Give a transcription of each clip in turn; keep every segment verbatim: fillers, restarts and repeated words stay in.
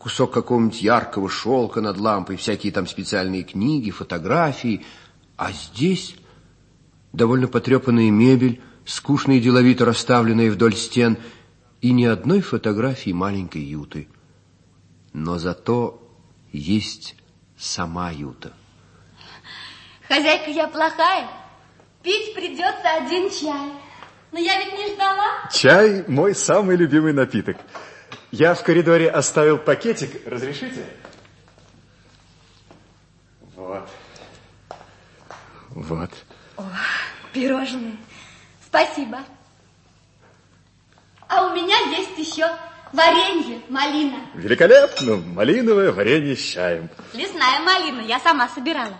кусок какого-нибудь яркого шелка над лампой, всякие там специальные книги, фотографии. А здесь довольно потрепанная мебель, скучно и деловито расставленная вдоль стен, и ни одной фотографии маленькой Юты. Но зато есть сама Юта. Хозяйка, я плохая. Пить придется один чай. Но я ведь не ждала. Чай – мой самый любимый напиток. Я в коридоре оставил пакетик. Разрешите? Вот. Вот. О, пирожные. Спасибо. А у меня есть еще варенье, малина. Великолепно. Малиновое варенье с чаем. Лесная малина. Я сама собирала.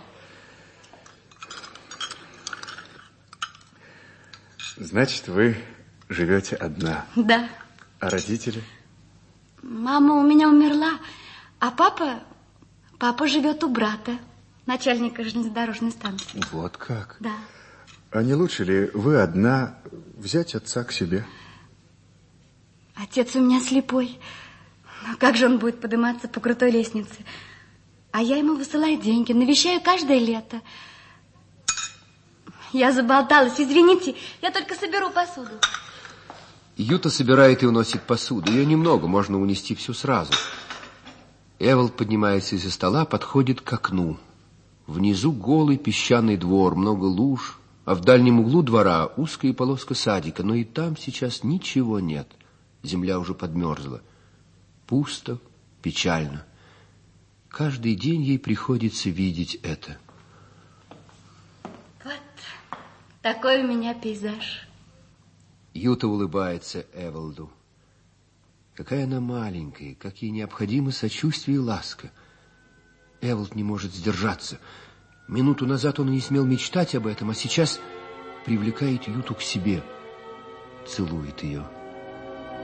Значит, вы живете одна? Да. А родители? Мама у меня умерла, а папа... Папа живет у брата, начальника железнодорожной станции. Вот как? Да. А не лучше ли вы одна взять отца к себе? Отец у меня слепой. Но как же он будет подниматься по крутой лестнице? А я ему высылаю деньги, навещаю каждое лето. Я заболталась, извините, я только соберу посуду. Юта собирает и уносит посуду. Ее немного, можно унести всю сразу. Эвелд поднимается из-за стола, подходит к окну. Внизу голый песчаный двор, много луж, а в дальнем углу двора узкая полоска садика, но и там сейчас ничего нет. Земля уже подмерзла. Пусто, печально. Каждый день ей приходится видеть это. Вот такой у меня пейзаж. Юта улыбается Эвелду. Какая она маленькая, как ей необходимо сочувствие и ласка. Эвелд не может сдержаться. Минуту назад он и не смел мечтать об этом, а сейчас привлекает Юту к себе, целует ее.